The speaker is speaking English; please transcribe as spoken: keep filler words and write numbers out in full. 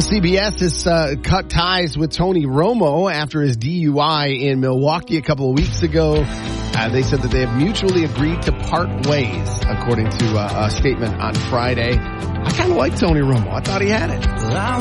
C B S has uh, cut ties with Tony Romo after his D U I in Milwaukee a couple of weeks ago. Uh, they said that they have mutually agreed to part ways, according to uh, a statement on Friday. I kind of like Tony Romo. I thought he had it.